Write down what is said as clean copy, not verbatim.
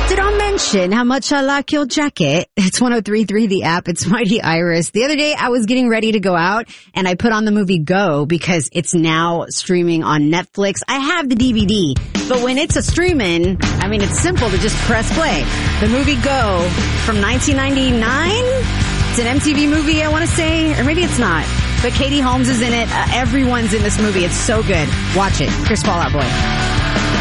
Did I mention how much I like your jacket? It's 103.3 the app. It's Mighty Iris. The other day I was getting ready to go out and I put on the movie Go because it's now streaming on Netflix. I have the DVD, but when it's a streaming, I mean, it's simple to just press play. The movie Go from 1999. It's an MTV movie, I want to say, or maybe it's not. But Katie Holmes is in it. Everyone's in this movie. It's so good. Watch it. Chris Fallout Boy.